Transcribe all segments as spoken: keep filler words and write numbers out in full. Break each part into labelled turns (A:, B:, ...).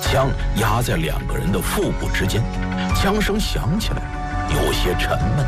A: 枪压在两个人的腹部之间，枪声响起来，有些沉闷。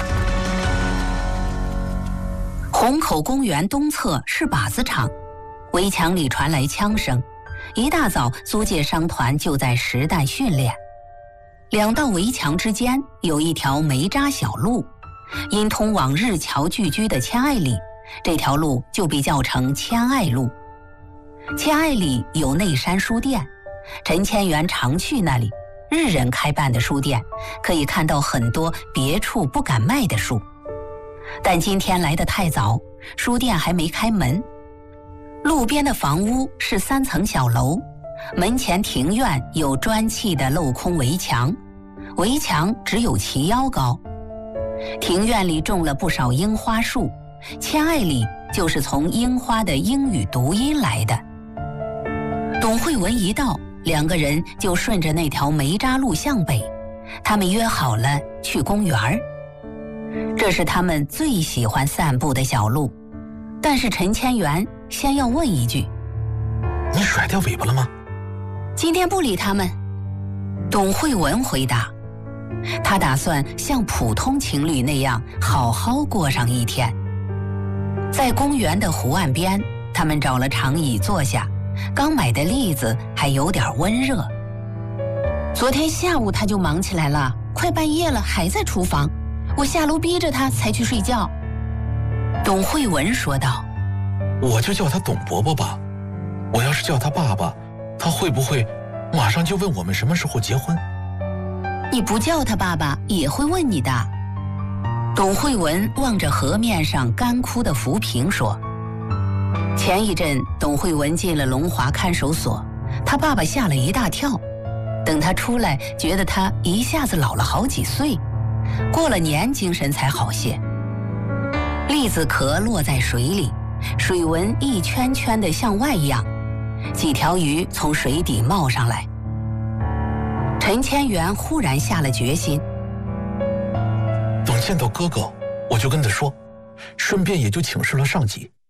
B: 虹口公园东侧是靶子场，围墙里传来枪声。一大早，租界商团就在实弹训练。两道围墙之间有一条煤渣小路，因通往日侨聚居的千爱里，这条路就被叫成千爱路。千爱里有内山书店，陈千元常去那里，日人开办的书店，可以看到很多别处不敢卖的书。但今天来得太早，书店还没开门。路边的房屋是三层小楼，门前庭院有砖砌的镂空围墙，围墙只有齐腰高。庭院里种了不少樱花树，千爱里就是从樱花的英语读音来的。董慧文一到，两个人就顺着那条煤渣路向北，他们约好了去公园儿。这是他们最喜欢散步的小路，但是陈千元先要问一句：
A: 你甩掉尾巴了吗？
B: 今天不理他们。董慧文回答，他打算像普通情侣那样好好过上一天。在公园的湖岸边，他们找了长椅坐下，刚买的栗子还有点温热。昨天下午他就忙起来了，快半夜了还在厨房，我下楼逼着他才去睡觉。董慧文说道，
A: 我就叫他董伯伯吧，我要是叫他爸爸，他会不会马上就问我们什么时候结婚？
B: 你不叫他爸爸也会问你的。董慧文望着河面上干枯的浮萍说，前一阵董慧文进了龙华看守所，他爸爸吓了一大跳，等他出来觉得他一下子老了好几岁，过了年精神才好些。栗子壳落在水里，水纹一圈圈的向外漾，几条鱼从水底冒上来。陈千元忽然下了决心，
A: 等见到哥哥我就跟他说，顺便也就请示了上级，